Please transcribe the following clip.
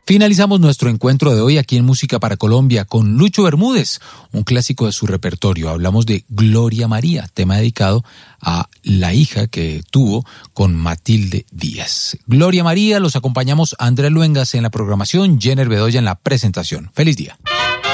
Finalizamos nuestro encuentro de hoy aquí en Música para Colombia con Lucho Bermúdez, un clásico de su repertorio. Hablamos de Gloria María, tema dedicado a la hija que tuvo con Matilde Díaz. Gloria María, los acompañamos Andrea Luengas en la programación, Jenner Bedoya en la presentación. ¡Feliz día!